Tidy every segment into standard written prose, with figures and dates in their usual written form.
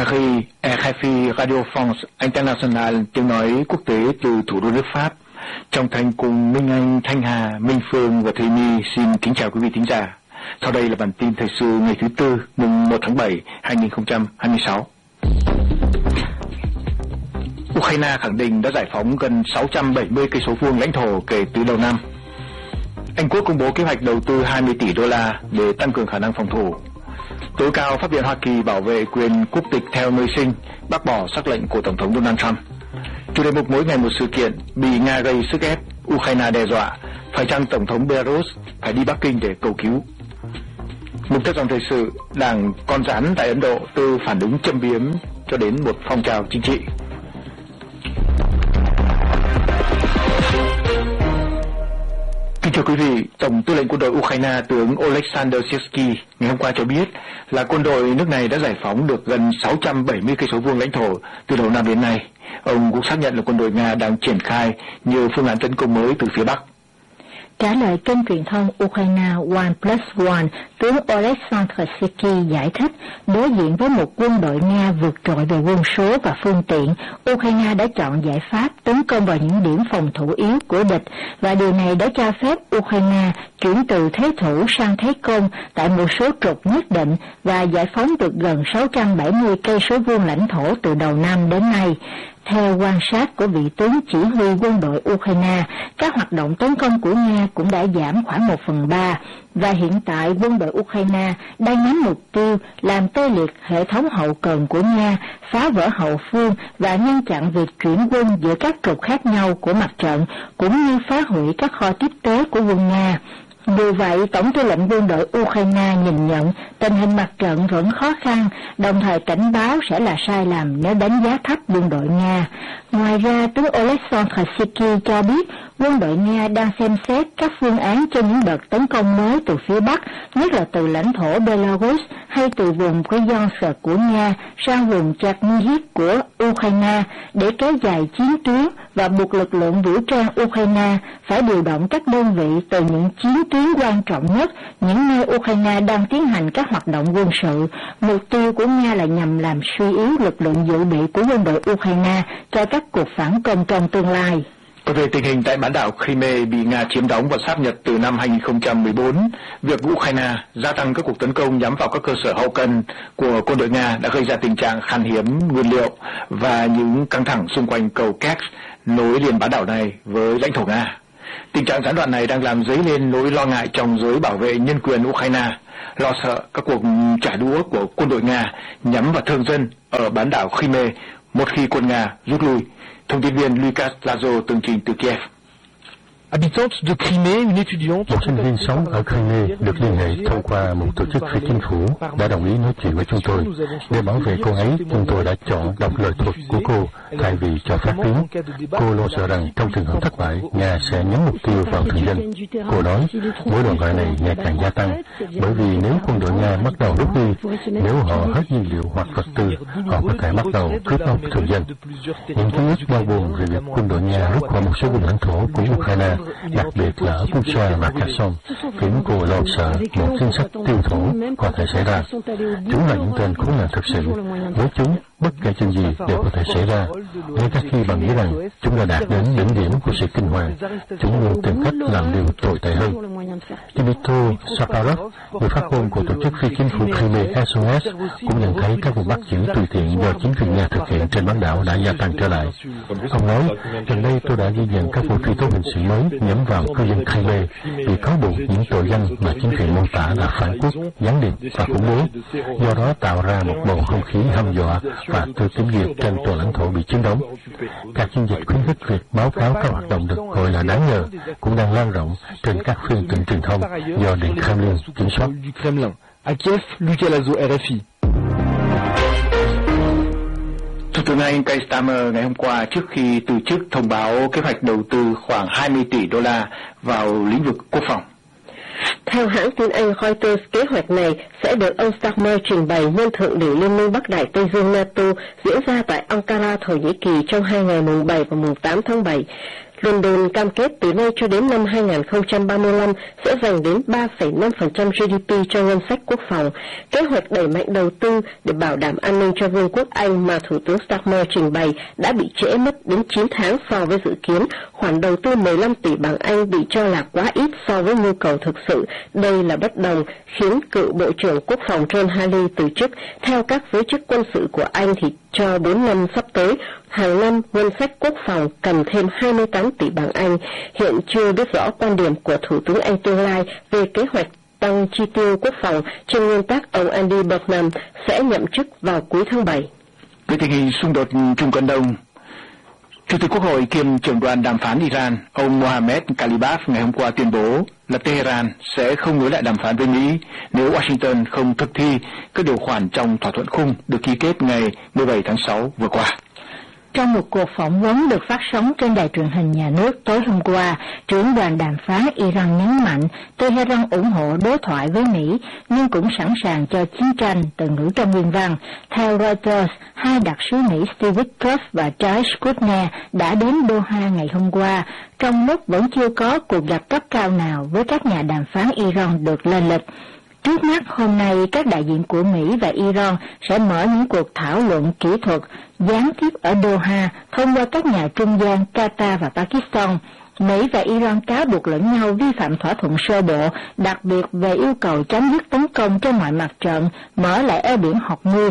Paris, RFI Radio France International, tiếng nói quốc tế từ thủ đô nước Pháp. Trong Thành cùng Minh Anh, Thanh Hà, Minh Phương và Thùy My xin kính chào quý vị thính giả. Sau đây là bản tin thời sự ngày thứ Tư, mùng 1 tháng 7, 2026. Ukraine khẳng định đã giải phóng gần 670 cây số vuông lãnh thổ kể từ đầu năm. Anh Quốc công bố kế hoạch đầu tư 20 tỷ đô la để tăng cường khả năng phòng thủ. Tối cao Pháp viện Hoa Kỳ bảo vệ quyền quốc tịch theo nơi sinh, bác bỏ sắc lệnh của Tổng thống Donald Trump. Chủ đề mục mỗi ngày một sự kiện bị Nga gây sức ép, Ukraine đe dọa, phải chăng Tổng thống Belarus phải đi Bắc Kinh để cầu cứu. Mục tiếp dòng thời sự, đảng Con Rắn tại Ấn Độ từ phản ứng châm biếm cho đến một phong trào chính trị. Kính thưa quý vị, Tổng tư lệnh quân đội Ukraine tướng Oleksandr Syrskyi ngày hôm qua cho biết là quân đội nước này đã giải phóng được gần 670 cây số vuông lãnh thổ từ đầu năm đến nay. Ông cũng xác nhận là quân đội Nga đang triển khai nhiều phương án tấn công mới từ phía Bắc. Trả lời kênh truyền thông Ukraine One+One, tướng Oleksandr Syrskyi giải thích, đối diện với một quân đội Nga vượt trội về quân số và phương tiện, Ukraine đã chọn giải pháp tấn công vào những điểm phòng thủ yếu của địch, và điều này đã cho phép Ukraine chuyển từ thế thủ sang thế công tại một số trục nhất định và giải phóng được gần 670 cây số vuông lãnh thổ từ đầu năm đến nay. Theo quan sát của vị tướng chỉ huy quân đội Ukraine, các hoạt động tấn công của Nga cũng đã giảm khoảng 1/3, và hiện tại quân đội Ukraine đang nhắm mục tiêu làm tê liệt hệ thống hậu cần của Nga, phá vỡ hậu phương và ngăn chặn việc chuyển quân giữa các trục khác nhau của mặt trận, cũng như phá hủy các kho tiếp tế của quân Nga. Dù vậy, Tổng tư lệnh quân đội Ukraine nhìn nhận tình hình mặt trận vẫn khó khăn, đồng thời cảnh báo sẽ là sai lầm nếu đánh giá thấp quân đội Nga. Ngoài ra, tướng Oleksandr Syrskyi cho biết quân đội Nga đang xem xét các phương án cho những đợt tấn công mới từ phía Bắc, nhất là từ lãnh thổ Belarus hay từ vùng Bryansk của Nga sang vùng Chernihiv của Ukraine để kéo dài chiến tuyến và buộc lực lượng vũ trang Ukraine phải điều động các đơn vị từ những chiến tuyến quan trọng nhất, những nơi Ukraine đang tiến hành các hoạt động quân sự. Mục tiêu của Nga là nhằm làm suy yếu lực lượng dự bị của quân đội Ukraine cho các cuộc phản công trong tương lai. Còn về tình hình tại bán đảo Crimea bị Nga chiếm đóng và sáp nhập từ năm 2014, việc Ukraine gia tăng các cuộc tấn công nhắm vào các cơ sở hậu cần của quân đội Nga đã gây ra tình trạng khan hiếm nguyên liệu và những căng thẳng xung quanh cầu Kerch nối liền bán đảo này với lãnh thổ Nga. Tình trạng gián đoạn này đang làm dấy lên nỗi lo ngại trong giới bảo vệ nhân quyền Ukraine, lo sợ các cuộc trả đũa của quân đội Nga nhắm vào thường dân ở bán đảo Crimea một khi quân Nga rút lui. Thông tin viên Lucas Lazo tường trình từ Kiev. Một sinh viên sống ở Crimea được liên hệ thông qua một tổ chức phi chính phủ đã đồng ý nói chuyện với chúng tôi. Để bảo vệ cô ấy, chúng tôi đã chọn đọc lời thuật của cô thay vì cho phát tiếng. Cô lo sợ rằng trong trường hợp thất bại, Nga sẽ nhắm mục tiêu vào thường dân. Cô nói mối lo ngại này ngày càng gia tăng, bởi vì nếu quân đội Nga bắt đầu rút đi, nếu họ hết nhiên liệu hoặc vật tư, họ có thể bắt đầu cướp bóc thường dân. Những ký ức đau buồn về việc quân đội Nga rút khỏi một số vùng lãnh thổ của Ukraine, đặc biệt là ở Bucha và Kherson, khiến cô lo sợ một chính sách tiêu thụ có thể xảy ra. Chúng là những tên khốn nạn thực sự. Với chúng, bất kể chuyện gì đều có thể xảy ra. Ngay cả khi bạn nghĩ rằng chúng đã đạt đến đỉnh điểm của sự kinh hoàng, chúng luôn tìm cách làm điều tồi tệ hơn. Dmytro Saparov, người phát ngôn của tổ chức phi chính phủ Crimea SOS, cũng nhận thấy các vụ bắt giữ tùy tiện do chính quyền Nga thực hiện trên bán đảo đã gia tăng trở lại. Ông nói, gần đây tôi đã ghi nhận các vụ truy tố hình sự mới nhắm vào cư dân Crimea vì cáo buộc những tội danh mà chính quyền mô tả là phản quốc, gián điệp và khủng bố, do đó tạo ra một bầu không khí hăm dọa và tự kiểm duyệt trên toàn lãnh thổ bị chiếm đóng. Các chiến dịch khuyến khích việc báo cáo các hoạt động được gọi là đáng ngờ cũng đang lan rộng trên các phương tiện truyền thông do Điện Kremlin kiểm soát. À Kiev, Lucas Lazo, RFI. Thủ tướng Anh Keir Starmer ngày hôm qua trước khi từ chức thông báo kế hoạch đầu tư khoảng 20 tỷ đô la vào lĩnh vực quốc phòng. Theo hãng tin Anh Reuters, kế hoạch này sẽ được ông Starmer trình bày nhân thượng đỉnh Liên minh Bắc Đại Tây Dương NATO diễn ra tại Ankara, Thổ Nhĩ Kỳ trong 2 ngày mùng 7 và mùng 8 tháng 7. London cam kết từ nay cho đến năm 2035 sẽ dành đến 3,5% GDP cho ngân sách quốc phòng. Kế hoạch đẩy mạnh đầu tư để bảo đảm an ninh cho Vương quốc Anh mà Thủ tướng Starmer trình bày đã bị trễ mất đến 9 tháng so với dự kiến. Khoản đầu tư 15 tỷ bảng Anh bị cho là quá ít so với nhu cầu thực sự. Đây là bất đồng khiến cựu Bộ trưởng Quốc phòng John Healey từ chức. Theo các giới chức quân sự của Anh thì cho 4 năm sắp tới, hàng năm ngân sách quốc phòng cần thêm 28 tỷ bảng Anh. Hiện chưa biết rõ quan điểm của Thủ tướng Anh tương lai về kế hoạch tăng chi tiêu quốc phòng. Trên nguyên tắc, ông Andy Burnham sẽ nhậm chức vào cuối tháng 7. Về tình hình xung đột Trung Cận Đông, Chủ tịch Quốc hội kiêm trưởng đoàn đàm phán Iran, ông Mohammad Ghalibaf ngày hôm qua tuyên bố là Tehran sẽ không nối lại đàm phán với Mỹ nếu Washington không thực thi các điều khoản trong thỏa thuận khung được ký kết ngày 17 tháng 6 vừa qua. Trong một cuộc phỏng vấn được phát sóng trên đài truyền hình nhà nước tối hôm qua, trưởng đoàn đàm phán Iran nhấn mạnh Tehran ủng hộ đối thoại với Mỹ nhưng cũng sẵn sàng cho chiến tranh, từ ngữ trong nguyên văn. Theo Reuters, hai đặc sứ Mỹ Steve Witkoff và Jared Kushner đã đến Doha ngày hôm qua, trong lúc vẫn chưa có cuộc gặp cấp cao nào với các nhà đàm phán Iran được lên lịch. Trước mắt hôm nay, các đại diện của Mỹ và Iran sẽ mở những cuộc thảo luận kỹ thuật gián tiếp ở Doha thông qua các nhà trung gian Qatar và Pakistan. Mỹ và Iran cáo buộc lẫn nhau vi phạm thỏa thuận sơ bộ, đặc biệt về yêu cầu chấm dứt tấn công trên mọi mặt trận, mở lại eo biển Hormuz.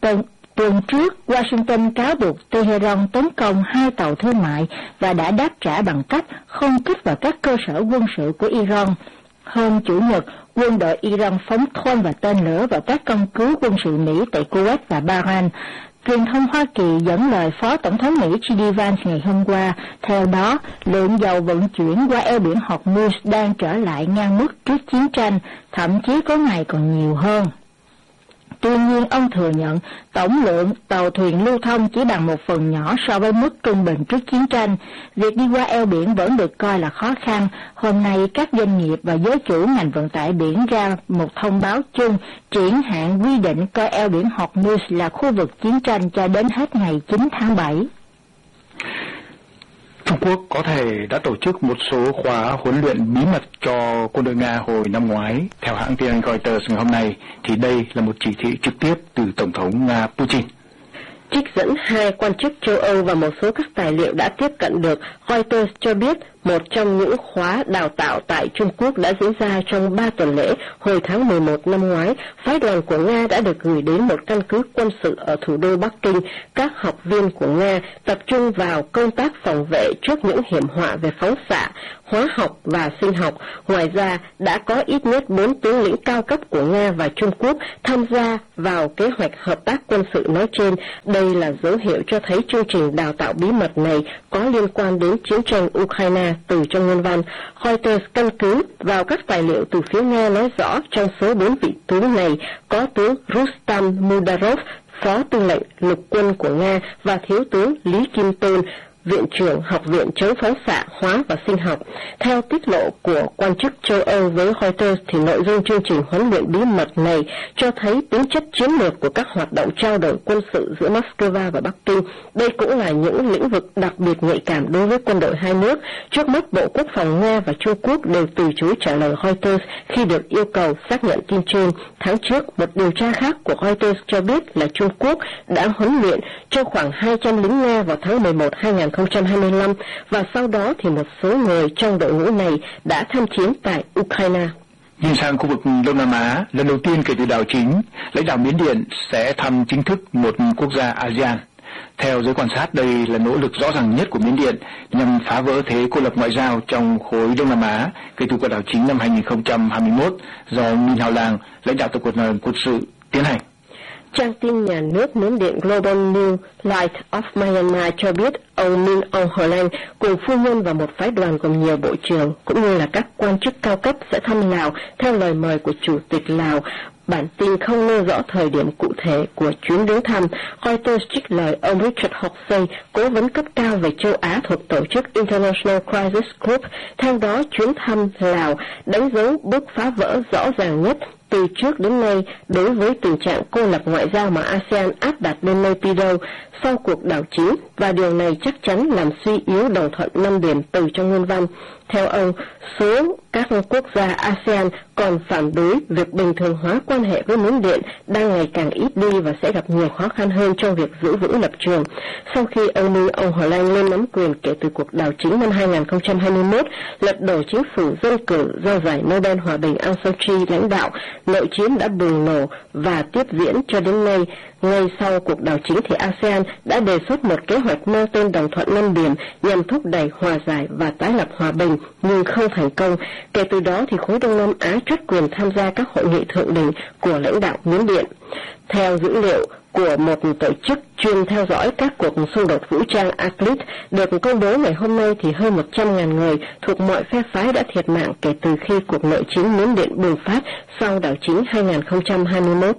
Tuần trước, Washington cáo buộc Tehran tấn công 2 tàu thương mại và đã đáp trả bằng cách không kích vào các cơ sở quân sự của Iran. Hôm Chủ nhật, quân đội Iran phóng drone và tên lửa vào các căn cứ quân sự Mỹ tại Kuwait và Bahrain. Truyền thông Hoa Kỳ dẫn lời Phó Tổng thống Mỹ J.D. Vance ngày hôm qua, theo đó, lượng dầu vận chuyển qua eo biển Hormuz đang trở lại ngang mức trước chiến tranh, thậm chí có ngày còn nhiều hơn. Tuy nhiên, ông thừa nhận tổng lượng tàu thuyền lưu thông chỉ bằng 1/10 nhỏ so với mức trung bình trước chiến tranh. Việc đi qua eo biển vẫn được coi là khó khăn. Hôm nay, các doanh nghiệp và giới chủ ngành vận tải biển ra một thông báo chung triển hạn quy định coi eo biển Hormuz là khu vực chiến tranh cho đến hết ngày 9 tháng 7. Trung Quốc có thể đã tổ chức một số khóa huấn luyện bí mật cho quân đội Nga hồi năm ngoái. Theo hãng tin Anh Reuters ngày hôm nay, thì đây là một chỉ thị trực tiếp từ Tổng thống Nga Putin. Trích dẫn hai quan chức châu Âu và một số các tài liệu đã tiếp cận được, Reuters cho biết một trong những khóa đào tạo tại Trung Quốc đã diễn ra trong 3 tuần lễ hồi tháng 11 năm ngoái. Phái đoàn của Nga đã được gửi đến một căn cứ quân sự ở thủ đô Bắc Kinh. Các học viên của Nga tập trung vào công tác phòng vệ trước những hiểm họa về phóng xạ, hóa học và sinh học. Ngoài ra, đã có ít nhất 4 tướng lĩnh cao cấp của Nga và Trung Quốc tham gia vào kế hoạch hợp tác quân sự nói trên. Đây là dấu hiệu cho thấy chương trình đào tạo bí mật này có liên quan đến chiến tranh Ukraine. Từ trong nguyên văn, Reuters căn cứ vào các tài liệu từ phía Nga nói rõ trong số 4 vị tướng này có tướng Rustam Mudarov, phó tư lệnh lục quân của Nga, và thiếu tướng Lý Kim Tôn, Viện trưởng Học viện chống phóng xạ, hóa và sinh học. Theo tiết lộ của quan chức châu Âu với Reuters thì nội dung chương trình huấn luyện bí mật này cho thấy tính chất chiến lược của các hoạt động trao đổi quân sự giữa Moscow và Bắc Kinh. Đây cũng là những lĩnh vực đặc biệt nhạy cảm đối với quân đội hai nước. Trước mắt, Bộ Quốc phòng Nga và Trung Quốc đều từ chối trả lời Reuters khi được yêu cầu xác nhận tin trên. Tháng trước, một điều tra khác của Reuters cho biết là Trung Quốc đã huấn luyện cho khoảng 200 lính Nga vào tháng 11 2025 và sau đó thì một số người trong đội ngũ này đã tham chiến tại Ukraine. Nhìn sang khu vực Đông Nam Á, lần đầu tiên kể từ đảo chính, lãnh đạo Miến Điện sẽ thăm chính thức một quốc gia ASEAN. Theo giới quan sát, đây là nỗ lực rõ ràng nhất của Miến Điện nhằm phá vỡ thế cô lập ngoại giao trong khối Đông Nam Á kể từ cuộc đảo chính năm 2021 do Min Aung Hlaing, lãnh đạo tập đoàn quân sự, tiến hành. Trang tin nhà nước Miến Điện Global New Light of Myanmar cho biết ông Min Aung Hlaing cùng phu nhân và một phái đoàn gồm nhiều bộ trưởng cũng như là các quan chức cao cấp sẽ thăm Lào theo lời mời của Chủ tịch Lào. Bản tin không nêu rõ thời điểm cụ thể của chuyến đến thăm. Reuters trích lời ông Richard Horsey, cố vấn cấp cao về châu Á thuộc tổ chức International Crisis Group. Theo đó, chuyến thăm Lào đánh dấu bước phá vỡ rõ ràng nhất từ trước đến nay đối với tình trạng cô lập ngoại giao mà ASEAN áp đặt lên Naypyidaw sau cuộc đảo chính, và điều này chắc chắn làm suy yếu đồng thuận 5 điểm từ trong nguyên văn. Theo ông, số các quốc gia ASEAN còn phản đối việc bình thường hóa quan hệ với Miến Điện đang ngày càng ít đi và sẽ gặp nhiều khó khăn hơn trong việc giữ vững lập trường. Sau khi ông Hờ Lanh lên nắm quyền kể từ cuộc đảo chính năm 2021, lật đổ chính phủ dân cử do giải Nobel Hòa bình Aung San Suu Kyi lãnh đạo, nội chiến đã bùng nổ và tiếp diễn cho đến nay. Ngay sau cuộc đảo chính thì ASEAN đã đề xuất một kế hoạch mang tên đồng thuận 5 điểm nhằm thúc đẩy hòa giải và tái lập hòa bình, nhưng không thành công. Kể từ đó thì khối Đông Nam Á truất quyền tham gia các hội nghị thượng đỉnh của lãnh đạo Miến Điện. Theo dữ liệu của một tổ chức chuyên theo dõi các cuộc xung đột vũ trang ACLED được công bố ngày hôm nay thì hơn 100.000 người thuộc mọi phe phái đã thiệt mạng kể từ khi cuộc nội chiến Miến Điện bùng phát sau đảo chính 2021.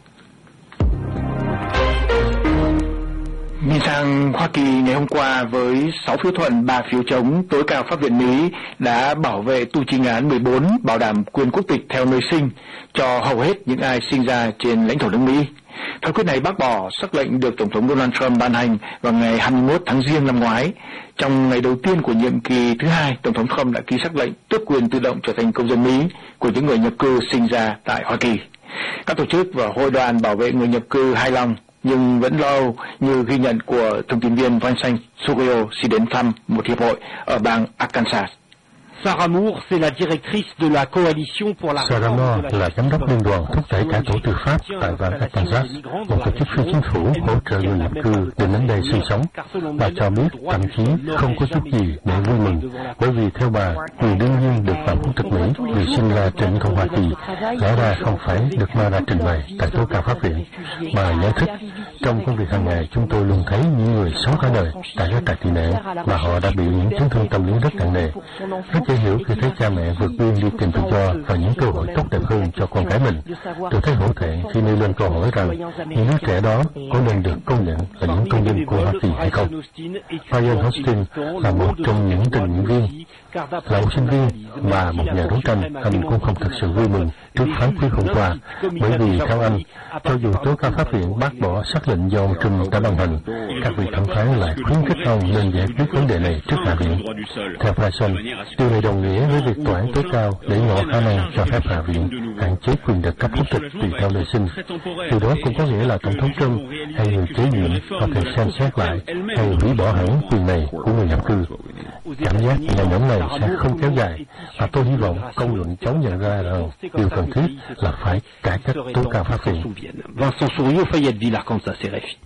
Nhìn sang Hoa Kỳ, ngày hôm qua với 6 phiếu thuận, 3 phiếu chống, tối cao Pháp viện Mỹ đã bảo vệ tu chính án 14 bảo đảm quyền quốc tịch theo nơi sinh cho hầu hết những ai sinh ra trên lãnh thổ nước Mỹ. Phán quyết này bác bỏ sắc lệnh được Tổng thống Donald Trump ban hành vào ngày 21 tháng Giêng năm ngoái. Trong ngày đầu tiên của nhiệm kỳ thứ hai, Tổng thống Trump đã ký sắc lệnh tước quyền tự động trở thành công dân Mỹ của những người nhập cư sinh ra tại Hoa Kỳ. Các tổ chức và hội đoàn bảo vệ người nhập cư hài lòng, nhưng vẫn lo như ghi nhận của thông tin viên Vincent Sugio khi đến thăm một hiệp hội ở bang Arkansas. Sarah Moore, c'est la directrice de la coalition pour la Sarah Moore là giám đốc liên đoàn thúc đẩy cải tổ tư pháp tại bang Arkansas, một tổ chức phi chính phủ hỗ trợ người nhập cư đến đến đây sinh sống. Bà cho biết thậm chí không có chút gì để vui mừng, bởi vì theo bà, người đương nhiên được vào quốc tịch Mỹ vì sinh ra trên Cộng hòa Kỳ, lẽ ra không phải được mang ra trình bày tại tố cao pháp viện. Bà giải thích, trong công việc hàng ngày chúng tôi luôn thấy những người sống cả đời tại các trại tị nạn mà họ đã bị những chấn thương tâm lý rất nặng nề. Rất dễ hiểu khi thấy cha mẹ vượt biên đi tìm tự do và những cơ hội tốt đẹp hơn cho con cái mình. Tôi thấy hổ thẹn khi nêu lên câu hỏi rằng những đứa trẻ đó có nên được công nhận là những công dân của Hoa Kỳ hay không. Ryan Hostin là một trong những tình nguyện viên, là một sinh viên và một nhà đấu tranh. Anh cũng không thực sự vui mừng trước phán quyết hôm qua, bởi vì theo anh, cho dù tố cao pháp viện bác bỏ sắc lệnh do ông Trump đã ban hành, các vị thẩm phán lại khuyến khích ông nên giải quyết vấn đề này trước Hạ viện. Theo Bryson, điều này đồng nghĩa với việc tòa án tối cao để ngỏ khả năng cho phép Hạ viện hạn chế quyền được cấp quốc tịch tùy theo nơi sinh. Điều đó cũng có nghĩa là Tổng thống Trump hay người kế nhiệm có thể xem xét lại hay hủy bỏ hẳn quyền này của người nhập cư. Cảm giác nhà nhóm này sẽ không kéo dài, và tôi hy vọng công luận chống nhận ra rằng điều cần thiết là phải cải cách tố cao pháp viện. Vincent Sugio, Fayetteville, Arkansas, RFI.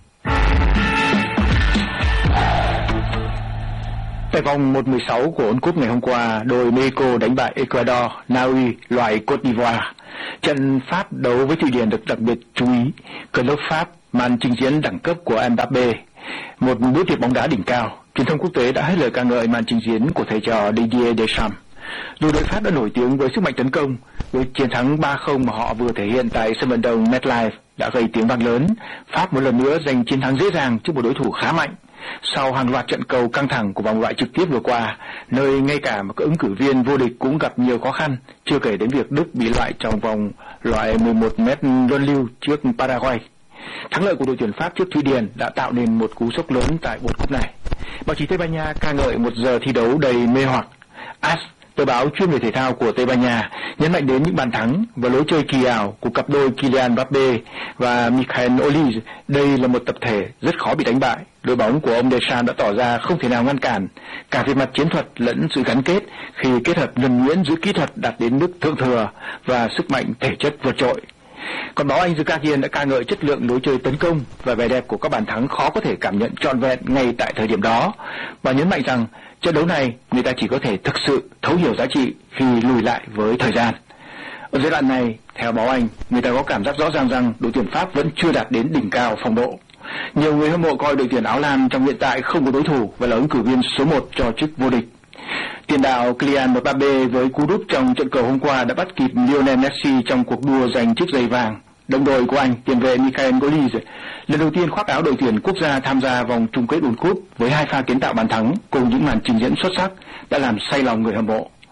Tại vòng 1/16 của World Cup ngày hôm qua, đội Mexico đánh bại Ecuador, Na Uy loại Côte d'Ivoire. Trận Pháp đấu với Thụy Điển được đặc biệt chú ý. Cơn lốc Pháp, màn trình diễn đẳng cấp của Mbappé, một bữa tiệc bóng đá đỉnh cao. Truyền thông quốc tế đã hết lời ca ngợi màn trình diễn của thầy trò Didier Deschamps. Dù đội Pháp đã nổi tiếng với sức mạnh tấn công, với chiến thắng 3-0 mà họ vừa thể hiện tại sân vận động MetLife đã gây tiếng vang lớn, Pháp một lần nữa giành chiến thắng dễ dàng trước một đối thủ khá mạnh. Sau hàng loạt trận cầu căng thẳng của vòng loại trực tiếp vừa qua, nơi ngay cả một các ứng cử viên vô địch cũng gặp nhiều khó khăn, chưa kể đến việc Đức bị loại trong vòng loại 11m luân lưu trước Paraguay. Thắng lợi của đội tuyển Pháp trước Thụy Điển đã tạo nên một cú sốc lớn tại World Cup này. Báo chí Tây Ban Nha ca ngợi một giờ thi đấu đầy mê hoặc. AS, tờ báo chuyên về thể thao của Tây Ban Nha, nhấn mạnh đến những bàn thắng và lối chơi kỳ ảo của cặp đôi Kylian Mbappé và Michael Olise. Đây là một tập thể rất khó bị đánh bại. Đội bóng của ông Deschamps đã tỏ ra không thể nào ngăn cản, cả về mặt chiến thuật lẫn sự gắn kết, khi kết hợp nhuần nhuyễn giữa kỹ thuật đạt đến mức thượng thừa và sức mạnh thể chất vượt trội. Còn báo Anh The Guardian đã ca ngợi chất lượng lối chơi tấn công và vẻ đẹp của các bàn thắng khó có thể cảm nhận trọn vẹn ngay tại thời điểm đó, và nhấn mạnh rằng trận đấu này người ta chỉ có thể thực sự thấu hiểu giá trị khi lùi lại với thời gian. Ở giai đoạn này, theo báo Anh, người ta có cảm giác rõ ràng rằng đội tuyển Pháp vẫn chưa đạt đến đỉnh cao phong độ. Nhiều người hâm mộ coi đội tuyển Áo Lam trong hiện tại không có đối thủ và là ứng cử viên số 1 cho chức vô địch. Tiền đạo Kylian Mbappé với cú đúp trong trận cầu hôm qua đã bắt kịp Lionel Messi trong cuộc đua giành chiếc giày vàng. Đồng đội của anh, tiền vệ Michael Olise, lần đầu tiên khoác áo đội tuyển quốc gia tham gia vòng chung kết World Cup với 2 pha kiến tạo bàn thắng cùng những màn trình diễn xuất sắc đã làm say lòng người hâm mộ.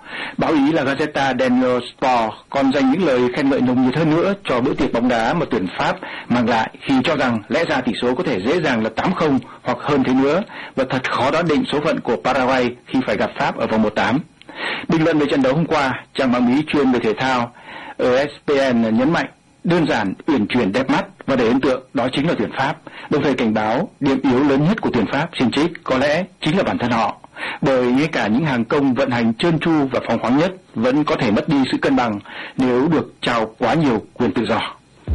Báo Ý là Gazeta dello Sport còn dành những lời khen ngợi nồng nhiệt hơn nữa cho bữa tiệc bóng đá mà tuyển Pháp mang lại khi cho rằng lẽ ra tỷ số có thể dễ dàng là 8-0 hoặc hơn thế nữa, và thật khó đoán định số phận của Paraguay khi phải gặp Pháp ở vòng 1/8. Bình luận về trận đấu hôm qua, trang báo Mỹ chuyên về thể thao ESPN nhấn mạnh đơn giản, uyển chuyển, đẹp mắt và đầy ấn tượng đó chính là tuyển Pháp, đồng thời cảnh báo điểm yếu lớn nhất của tuyển Pháp xin trích có lẽ chính là bản thân họ, bởi ngay cả những hàng công vận hành trơn tru và phóng khoáng nhất vẫn có thể mất đi sự cân bằng nếu được trao quá nhiều quyền tự do.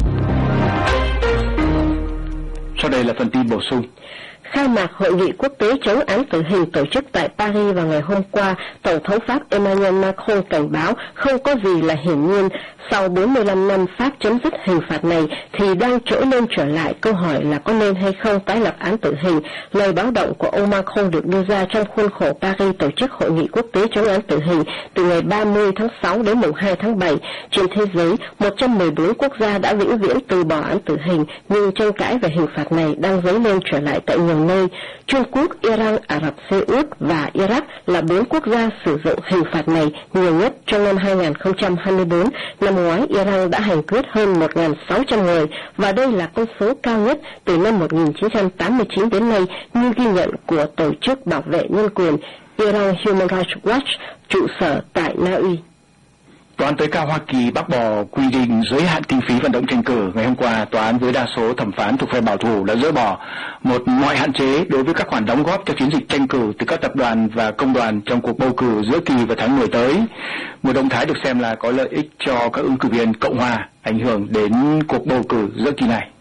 Sau đây là phần tin bổ sung. Khai mạc hội nghị quốc tế chống án tử hình tổ chức tại Paris vào ngày hôm qua, Tổng thống Pháp Emmanuel Macron cảnh báo không có gì là hiển nhiên. Sau 45 năm Pháp chấm dứt hình phạt này thì đang trỗi lên trở lại câu hỏi là có nên hay không tái lập án tử hình. Lời báo động của ông Macron được đưa ra trong khuôn khổ Paris tổ chức hội nghị quốc tế chống án tử hình từ ngày 30 tháng 6 đến mùng 2 tháng 7. Trên thế giới, 114 quốc gia đã vĩnh viễn từ bỏ án tử hình, nhưng tranh cãi về hình phạt này đang dấy lên trở lại tại nhiều nơi. Trung Quốc, Iran, Ả Rập Xê Út và Iraq là 4 quốc gia sử dụng hình phạt này nhiều nhất trong năm 2024. Năm ngoái, Iran đã hành quyết hơn 1.600 người, và đây là con số cao nhất từ năm 1989 đến nay, như ghi nhận của Tổ chức Bảo vệ Nhân quyền Iran Human Rights Watch, trụ sở tại Na Uy. Tòa án tối cao Hoa Kỳ bác bỏ quy định giới hạn kinh phí vận động tranh cử. Ngày hôm qua, tòa án với đa số thẩm phán thuộc phe bảo thủ đã dỡ bỏ mọi hạn chế đối với các khoản đóng góp cho chiến dịch tranh cử từ các tập đoàn và công đoàn trong cuộc bầu cử giữa kỳ vào tháng 10 tới. Một động thái được xem là có lợi ích cho các ứng cử viên Cộng hòa, ảnh hưởng đến cuộc bầu cử giữa kỳ này.